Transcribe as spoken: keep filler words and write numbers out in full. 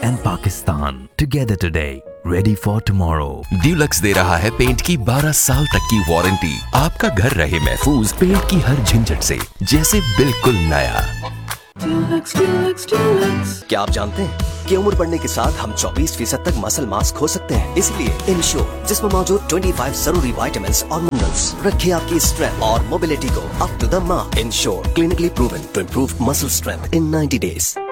and Pakistan. Together today, ready for tomorrow. Dulux दे रहा है paint की बारह साल तक की वारंटी। आपका घर रहे महफूज पेंट की हर झंझट से, जैसे बिल्कुल नया। Dulux, Dulux, Dulux। क्या आप जानते हैं कि उम्र बढ़ने के साथ हम चौबीस फीसद तक मसल मास खो सकते हैं? इसलिए इंश्योर जिसमें मौजूद पच्चीस जरूरी विटामिन्स और मिनरल्स रखे आपकी स्ट्रेंथ और मोबिलिटी को up to the mark. Ensure clinically proven to improve muscle strength in ninety days.